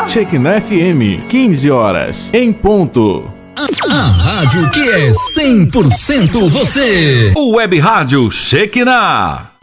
Shekinah FM, 15 horas, em ponto. A rádio que é 100% você. O Web Rádio Shekinah.